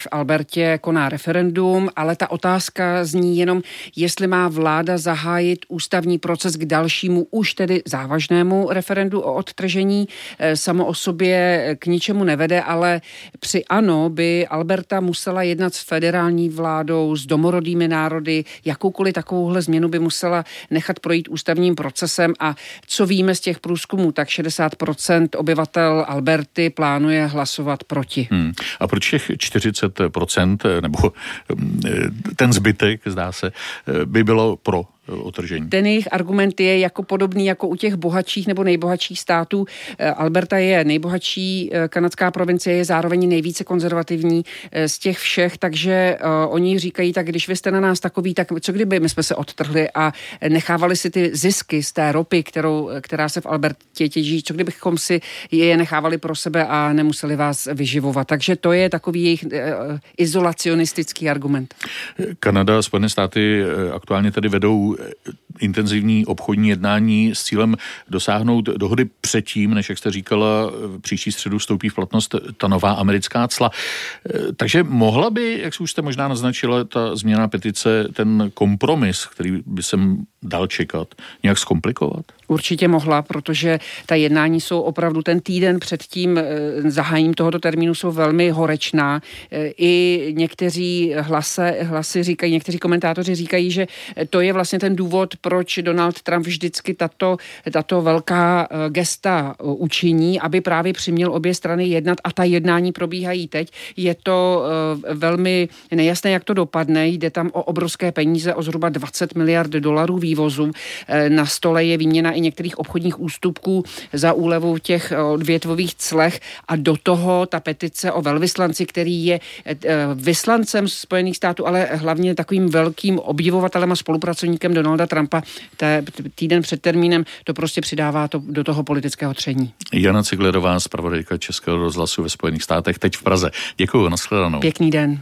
Albertě koná referendum, ale ta otázka zní jenom, jestli má vláda zahájit ústavní proces k dalšímu, už tedy závažnému referendu o odtržení. Samo o sobě k ničemu nevede, ale při ano by Alberta musela jednat s federální vládou, s domorodými národy, jakoukoliv takovouhle změnu by musela nechat projít ústavním procesem a co víme z těch průzkumů, tak 60% obyvatel Alberty plánuje hlasovat proti. A proč těch 40%, nebo ten zbytek, zdá se, by bylo pro odtržení? Ten jejich argument je jako podobný jako u těch bohatších nebo nejbohatších států. Alberta je nejbohatší kanadská provincie, je zároveň nejvíce konzervativní z těch všech, takže oni říkají, tak když vy jste na nás takový, tak co kdyby my jsme se odtrhli a nechávali si ty zisky z té ropy, která se v Albertě těží, co kdybychom si je nechávali pro sebe a nemuseli vás vyživovat. Takže to je takový jejich izolacionistický argument. Kanada a Spojené státy aktuálně tedy vedou intenzivní obchodní jednání s cílem dosáhnout dohody předtím, než, jak jste říkala, příští středu vstoupí v platnost ta nová americká cla. Takže mohla by, jak už jste možná naznačila, ta změna petice, ten kompromis, který by se dal čekat, nějak zkomplikovat? Určitě mohla, protože ta jednání jsou opravdu ten týden před tím zahájením tohoto termínu jsou velmi horečná. I někteří hlasy říkají, někteří komentátoři říkají, že to je vlastně ten důvod, proč Donald Trump vždycky tato velká gesta učiní, aby právě přiměl obě strany jednat a ta jednání probíhají teď. Je to velmi nejasné, jak to dopadne. Jde tam o obrovské peníze, o zhruba 20 miliard dolarů vývozu. Na stole je výměna i některých obchodních ústupků za úlevu těch odvětvových clech a do toho ta petice o velvyslanci, který je vyslancem Spojených států, ale hlavně takovým velkým obdivovatelem a spolupracovníkem Donalda Trumpa. Týden před termínem to prostě přidává do toho politického tření. Jana Ciglerová, zpravodajka Českého rozhlasu ve Spojených státech, teď v Praze. Děkuju, nashledanou. Pěkný den.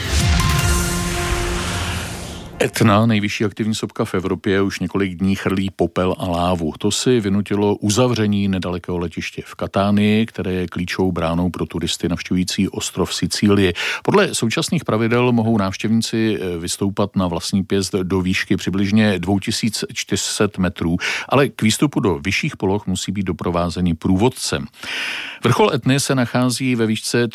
Etna, nejvyšší aktivní sopka v Evropě, už několik dní chrlí popel a lávu. To si vynutilo uzavření nedalekého letiště v Katánii, které je klíčovou bránou pro turisty navštěvující ostrov Sicílie. Podle současných pravidel mohou návštěvníci vystoupat na vlastní pěst do výšky přibližně 2400 metrů, ale k výstupu do vyšších poloh musí být doprovázeni průvodcem. Vrchol Etny se nachází ve výšce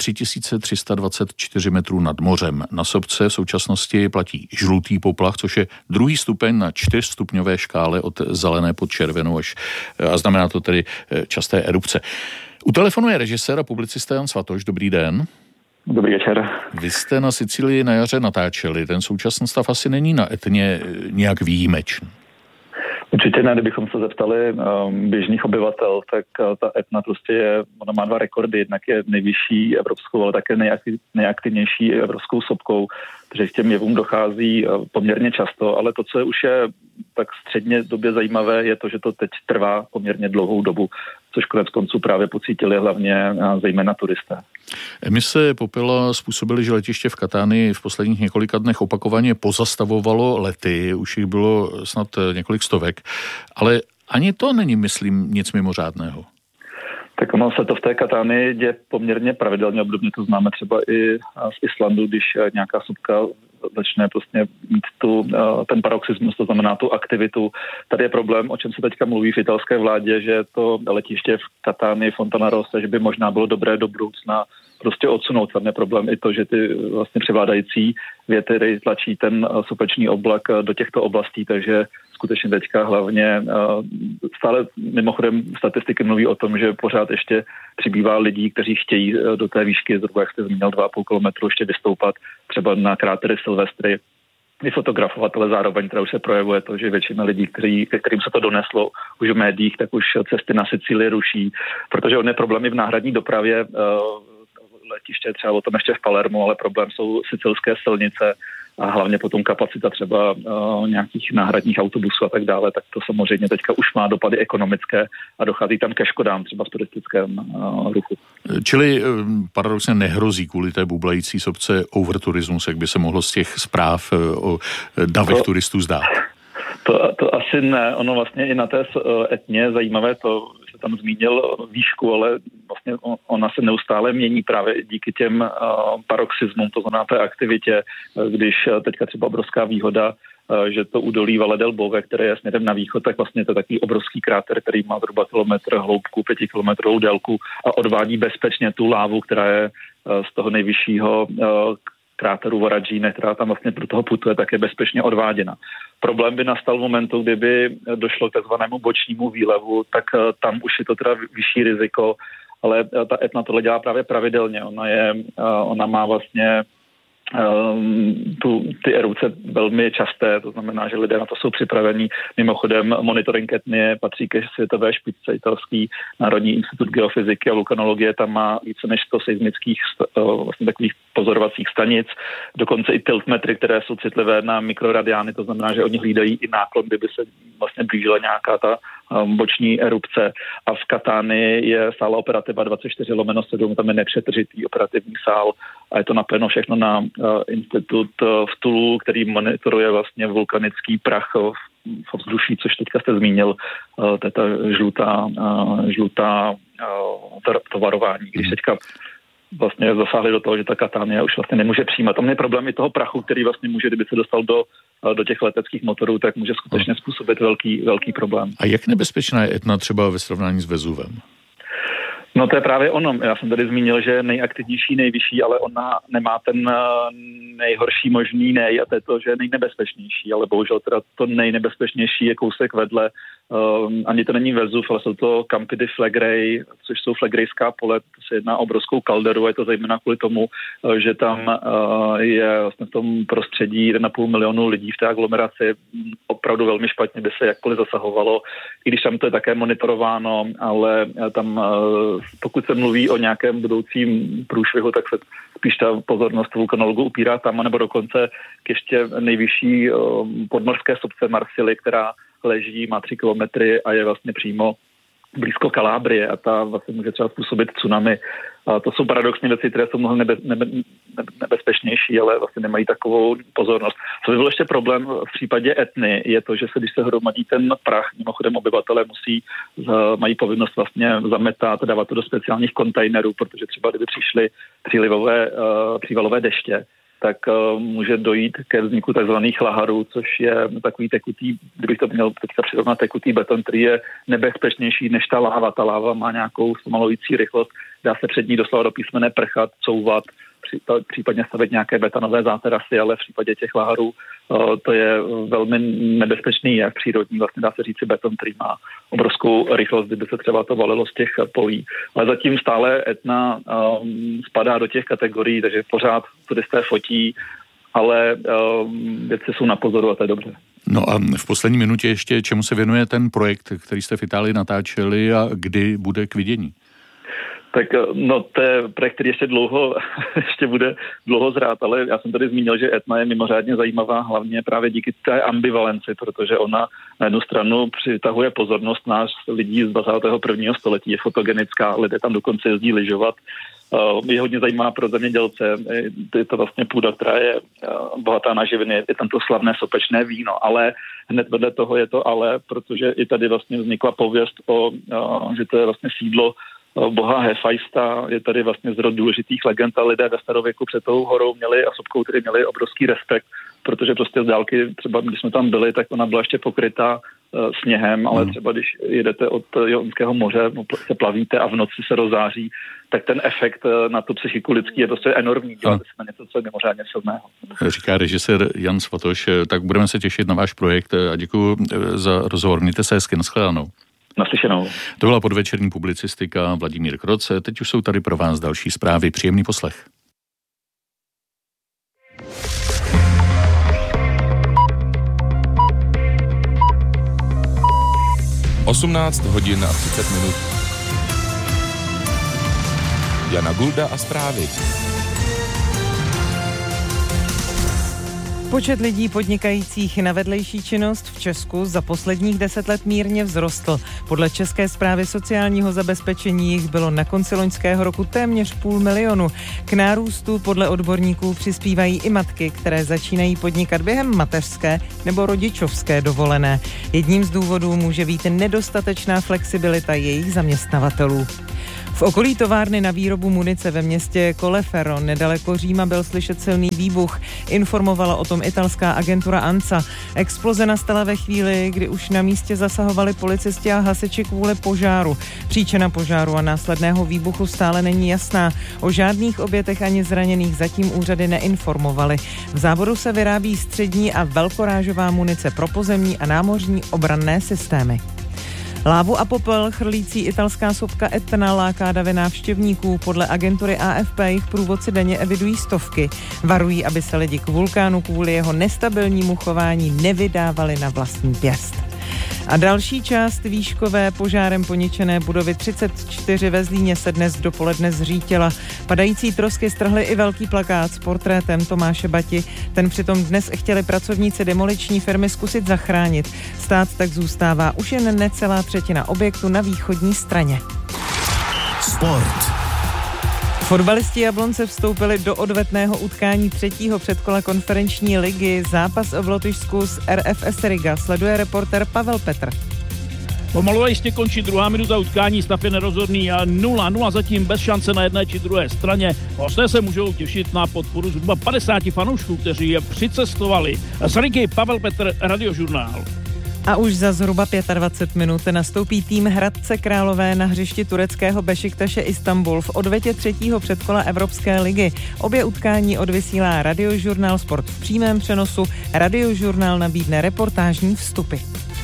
3324 metrů nad mořem. Na sopce v současnosti platí žlutý poplach, což je druhý stupeň na 4stupňové škále od zelené pod červenou a znamená to tedy časté erupce. U telefonu je režisér a publicista Jan Svatoš. Dobrý den. Dobrý večer. Vy jste na Sicílii na jaře natáčeli. Ten současný stav asi není na Etně nějak výjimečný. Určitě ne, kdybychom se zeptali běžných obyvatel, tak ta Etna prostě ona má dva rekordy, jednak je nejvyšší evropskou, ale také nejaktivnější evropskou sopkou, takže k těm jevům dochází poměrně často, ale to, co je už je tak středně době zajímavé, je to, že to teď trvá poměrně dlouhou dobu, což konec konců právě pocítili hlavně zejména turisté. Emise popela způsobily, že letiště v Katánii v posledních několika dnech opakovaně pozastavovalo lety, už jich bylo snad několik stovek, ale ani to není, myslím, nic mimořádného. Tak ono se to v té Katánii děje poměrně pravidelně, obdobně to známe třeba i z Islandu, když nějaká sopka začne prostě mít ten paroxysmus, to znamená tu aktivitu. Tady je problém, o čem se teďka mluví v italské vládě, že to letiště v Katánii Fontanarossa, že by možná bylo dobré do budoucna prostě odsunout. Tam je problém i to, že ty vlastně převládající větry tlačí ten sopečný oblak do těchto oblastí, takže skutečně teďka hlavně stále mimochodem statistiky mluví o tom, že pořád ještě přibývá lidí, kteří chtějí do té výšky zhruba, jak jste zmínil, 2,5 kilometru ještě vystoupat třeba na krátery Silvestry, vyfotografovat, ale zároveň teda už se projevuje to, že většina lidí, kterým se to doneslo už v médiích, tak už cesty na Sicílii ruší, protože on je problémy v náhradní dopravě, letiště třeba o tom ještě v Palermu, ale problém jsou sicilské silnice a hlavně potom kapacita třeba nějakých náhradních autobusů a tak dále, tak to samozřejmě teďka už má dopady ekonomické a dochází tam ke škodám třeba v turistickém ruchu. Čili paradoxně nehrozí kvůli té bublající sopce overturismus, jak by se mohlo z těch zpráv o davech turistů zdát? To asi ne. Ono vlastně i na té Etně zajímavé to, že tam zmínil výšku, ale vlastně ona se neustále mění právě díky těm paroxysmům, to znamená té aktivitě, když teďka třeba obrovská výhoda, že to údolí Valle del Bove, které je směrem na východ, tak vlastně to je takový obrovský kráter, který má zhruba kilometr hloubku, 5 kilometrovou délku a odvádí bezpečně tu lávu, která je z toho nejvyššího kráteru Voragine, která tam vlastně pro toho putuje, tak je bezpečně odváděna. Problém by nastal v momentu, kdyby došlo k takzvanému bočnímu výlevu, tak tam už je to teda vyšší riziko, ale ta Etna tohle dělá právě pravidelně. Ona má vlastně ty erupce velmi časté, to znamená, že lidé na to jsou připravení. Mimochodem monitoring Etny patří ke světové špičce. Italský Národní institut geofyziky a vulkanologie tam má více než 100 seismických vlastně takových pozorovacích stanic, dokonce i tiltmetry, které jsou citlivé na mikroradiány, to znamená, že oni hlídají i náklon, kdyby se vlastně blížila nějaká ta boční erupce. A v Katánii je sála operativa 24/7, tam je nepřetržitý operativní sál a je to napojeno všechno na institut v Tulu, který monitoruje vlastně vulkanický prach v vzduší, což teďka jste zmínil, to je ta žlutá to varování. Když teďka vlastně zasáhli do toho, že ta Katánie už vlastně nemůže přijímat. Tam je problém i toho prachu, který vlastně může, kdyby se dostal do těch leteckých motorů, tak může skutečně způsobit velký problém. A jak nebezpečná je Etna třeba ve srovnání s Vezuvem? No to je právě ono. Já jsem tady zmínil, že je nejaktivnější, nejvyšší, ale ona nemá ten nejhorší možný a to je to, že je nejnebezpečnější, ale bohužel teda to nejnebezpečnější je kousek vedle. Ani to není Vezuv, ale jsou to Campi di Flegrei, což jsou flegrejská pole, to se jedná o obrovskou kalderu a je to zejména kvůli tomu, že tam je vlastně v tom prostředí 1,5 milionu lidí v té aglomeraci. Opravdu velmi špatně by se jakkoliv zasahovalo, i když tam to je také monitorováno, ale tam pokud se mluví o nějakém budoucím průšvihu, tak se spíš ta pozornost vulkanologů upírá tam, nebo dokonce k ještě nejvyšší podmořské sopce Marsily, která leží, má 3 kilometry a je vlastně přímo blízko Kalábrie a ta vlastně může třeba způsobit tsunami. A to jsou paradoxní věci, které jsou mnohem nebezpečnější, ale vlastně nemají takovou pozornost. Co by byl ještě problém v případě Etny, je to, že když se hromadí ten prach, mimochodem obyvatele mají povinnost vlastně zametat, dávat to do speciálních kontejnerů, protože třeba kdyby přišly přívalové deště, tak může dojít ke vzniku takzvaných laharů, což je takový tekutý, kdybych to měl teďka přirovnat, tekutý beton, který je nebezpečnější než ta láva. Ta láva má nějakou zpomalující rychlost, dá se před ní doslova do písmene prchat, couvat, případně stavit nějaké betonové záterasy, ale v případě těch laharů to je velmi nebezpečný, jak přírodní, vlastně dá se říci beton, který má obrovskou rychlost, kdyby se třeba to valilo z těch polí. Ale zatím stále Etna spadá do těch kategorií, takže pořád turisté fotí, ale věci jsou na pozoru a to je dobře. No a v poslední minutě ještě, čemu se věnuje ten projekt, který jste v Itálii natáčeli a kdy bude k vidění? Tak to je projekt, který ještě bude dlouho zrát, ale já jsem tady zmínil, že Etna je mimořádně zajímavá hlavně právě díky té ambivalenci, protože ona na jednu stranu přitahuje pozornost nás lidí z 21. století, je fotogenická, lidé tam dokonce jezdí lyžovat, je hodně zajímavá pro zemědělce, je to vlastně půda, která je bohatá na živiny, je tam to slavné sopečné víno, ale hned vedle toho je to protože i tady vlastně vznikla pověst že to je vlastně sídlo boha Hefajsta, je tady vlastně zrod důležitých legend a lidé ve starověku před tou horou a sopkou tedy měli obrovský respekt, protože prostě z dálky, třeba když jsme tam byli, tak ona byla ještě pokrytá sněhem, ale třeba když jedete od Jonského moře, se plavíte a v noci se rozáří, tak ten efekt na tu psychiku lidský je prostě enormní. Děláte se na něco, co je mimořádně silného. Říká režisér Jan Svatoš, tak budeme se těšit na váš projekt a děkuji za rozhovor. Mějte se hezky, nashledanou. Naslyšenou. To byla podvečerní publicistika Vladimír Kroc. Teď už jsou tady pro vás další zprávy. Příjemný poslech. (18:30) Jana Gulda a zprávy. Počet lidí podnikajících na vedlejší činnost v Česku za posledních 10 let mírně vzrostl. Podle České správy sociálního zabezpečení jich bylo na konci loňského roku téměř 500 000. K nárůstu podle odborníků přispívají i matky, které začínají podnikat během mateřské nebo rodičovské dovolené. Jedním z důvodů může být nedostatečná flexibilita jejich zaměstnavatelů. V okolí továrny na výrobu munice ve městě Colleferro nedaleko Říma byl slyšet silný výbuch. Informovala o tom italská agentura ANSA. Exploze nastala ve chvíli, kdy už na místě zasahovali policisti a hasiči kvůli požáru. Příčina požáru a následného výbuchu stále není jasná. O žádných obětech ani zraněných zatím úřady neinformovaly. V závodu se vyrábí střední a velkorážová munice pro pozemní a námořní obranné systémy. Lávu a popel chrlící italská sopka Etna láká davy návštěvníků. Podle agentury AFP jich průvodci denně evidují stovky. Varují, aby se lidi k vulkánu kvůli jeho nestabilnímu chování nevydávali na vlastní pěst. A další část výškové požárem poničené budovy 34 ve Zlíně se dnes dopoledne zřítila. Padající trosky strhly i velký plakát s portrétem Tomáše Bati. Ten přitom dnes chtěli pracovníci demoliční firmy zkusit zachránit. Stát tak zůstává už jen necelá třetina objektu na východní straně. Sport. Fotbalisti Jablonce vstoupili do odvetného utkání 3. předkola konferenční ligy. Zápas v Lotyšsku s RFS Riga sleduje reporter Pavel Petr. Pomalu a jistě končí druhá minuta utkání, stav je nerozhodný a 0-0 zatím bez šance na jedné či druhé straně. Hosté se můžou těšit na podporu zhruba 50 fanoušků, kteří je přicestovali. Z Rigy Pavel Petr, Radiožurnál. A už za zhruba 25 minut nastoupí tým Hradce Králové na hřišti tureckého Bešiktaše Istanbul v odvetě 3. předkola Evropské ligy. Obě utkání odvysílá Radiožurnál Sport v přímém přenosu. Radiožurnál nabídne reportážní vstupy.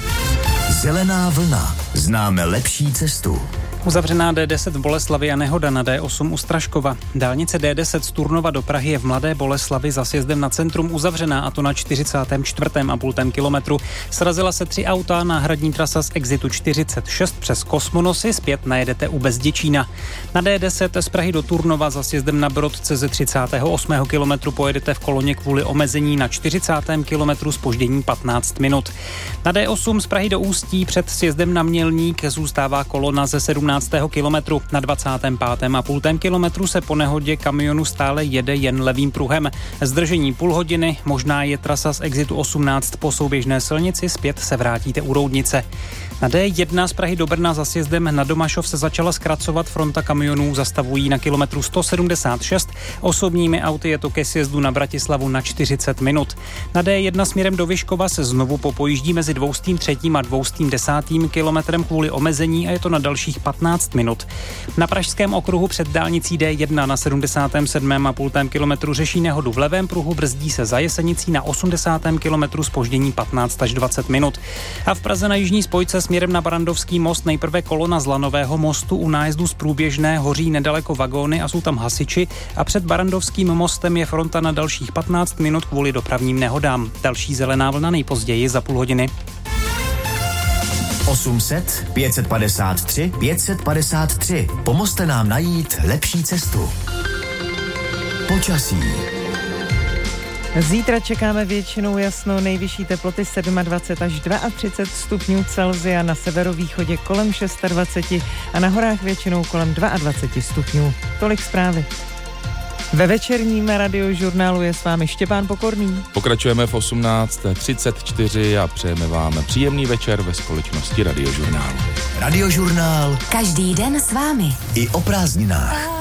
Zelená vlna. Známe lepší cestu. Uzavřená D10 v Boleslavi a nehoda na D8 u Straškova. Dálnice D10 z Turnova do Prahy je v Mladé Boleslavi za sjezdem na centrum uzavřená, a to na 44,5 kilometru. Srazila se 3 auta, náhradní trasa z exitu 46 přes Kosmonosy, zpět najedete u Bezděčína. Na D10 z Prahy do Turnova za sjezdem na Brodce ze 38. kilometru pojedete v koloně kvůli omezení na 40. kilometru zpoždění 15 minut. Na D8 z Prahy do Ústí před sjezdem na Mělník zůstává kolona ze 17. kilometru. Na 25,5 kilometru se po nehodě kamionu stále jede jen levým pruhem. Zdržení půl hodiny, možná je trasa z exitu 18 po souběžné silnici, zpět se vrátíte u Roudnice. Na D1 z Prahy do Brna za sjezdem na Domašov se začala zkracovat, fronta kamionů zastavují na kilometru 176. Osobními auty je to ke sjezdu na Bratislavu na 40 minut. Na D1 směrem do Vyškova se znovu popojíždí mezi 203. a 210. kilometrem kvůli omezení a je to na dalších 15 minut. Na pražském okruhu před dálnicí D1 na 77,5 kilometru řeší nehodu v levém pruhu, brzdí se za Jesenicí na 80. kilometru zpoždění 15 až 20 minut. A v Praze na jižní spojce směrem na Barandovský most nejprve kolona z Lanového mostu, u nájezdu z Průběžné hoří nedaleko vagóny a jsou tam hasiči a před Barandovským mostem je fronta na dalších 15 minut kvůli dopravním nehodám. Další zelená vlna nejpozději za půl hodiny. 800 553 553. Pomozte nám najít lepší cestu. Počasí. Zítra čekáme většinou jasno, nejvyšší teploty 27 až 32 stupňů Celsia, na severovýchodě kolem 26 a na horách většinou kolem 22 stupňů. Tolik zprávy. Ve večerním Radiožurnálu je s vámi Štěpán Pokorný. Pokračujeme v 18:34 a přejeme vám příjemný večer ve společnosti Radiožurnálu. Radiožurnál. Každý den s vámi. I o prázdninách.